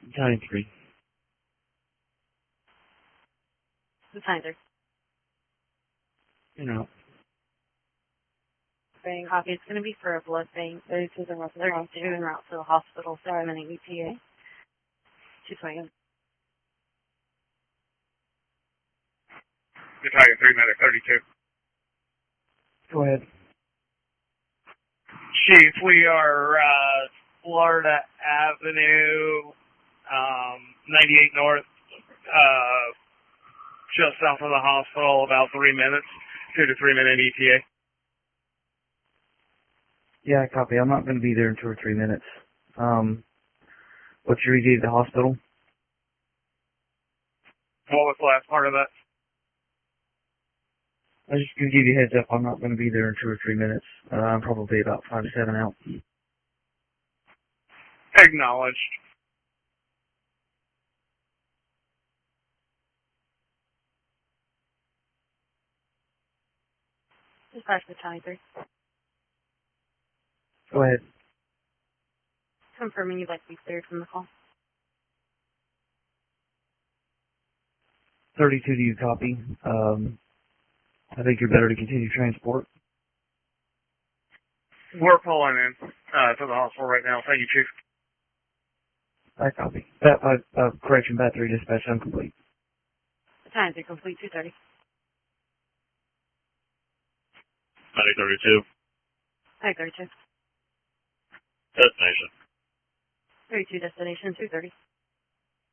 Battalion 3. Battalion 3. You know. Bang, copy. It's going to be for a blood bank. 32 en route to the hospital. 7-minute ETA. 220. Battalion 3, medic 32. Go ahead. Chief, we are Florida Avenue, 98 North, just south of the hospital, about 3 minutes, 2 to 3 minute ETA. Yeah, copy. I'm not going to be there in 2 or 3 minutes. What's your ETA to the hospital? What was the last part of that? I'm just going to give you a heads up. I'm not going to be there in 2 or 3 minutes. I'm probably about 5 to 7 out. Acknowledged. Dispatch Battalion 3. Go ahead. Confirming you'd like to be cleared from the call. 32 to you, copy. I think you're better to continue transport. We're pulling in to the hospital right now. Thank you, Chief. I copy. Correction, Bat 3 dispatch incomplete. Battalion 3 complete. 230. Medic 32. Medic 32. Destination. 32 destination. 230.